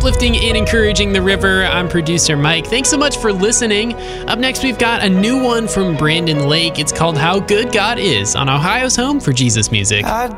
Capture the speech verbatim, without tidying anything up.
uplifting and encouraging the river. I'm producer Mike. Thanks so much for listening. Up next, we've got a new one from Brandon Lake. It's called How Good God Is on Ohio's home for Jesus Music. I